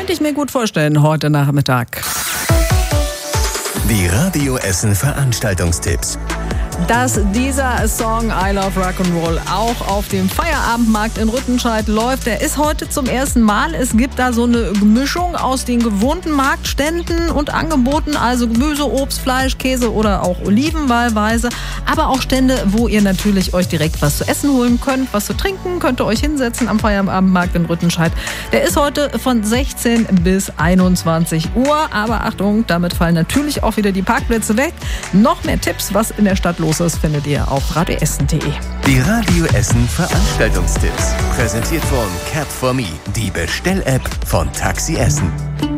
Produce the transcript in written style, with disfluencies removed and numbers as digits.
Könnte ich mir gut vorstellen heute Nachmittag. Die Radio Essen Veranstaltungstipps. Dass dieser Song I Love Rock'n'Roll auch auf dem Feierabendmarkt in Rüttenscheid läuft, der ist heute zum ersten Mal. Es gibt da so eine Mischung aus den gewohnten Marktständen und Angeboten, also Gemüse, Obst, Fleisch, Käse oder auch Oliven wahlweise, aber auch Stände, wo ihr natürlich euch direkt was zu essen holen könnt, was zu trinken, könnt ihr euch hinsetzen am Feierabendmarkt in Rüttenscheid. Der ist heute von 16 bis 21 Uhr, aber Achtung, damit fallen natürlich auch wieder die Parkplätze weg. Noch mehr Tipps, was in der Stadt los ist, findet ihr auf radioessen.de. Die Radio Essen Veranstaltungstipps. Präsentiert von Cap4Me, die Bestell-App von Taxi Essen.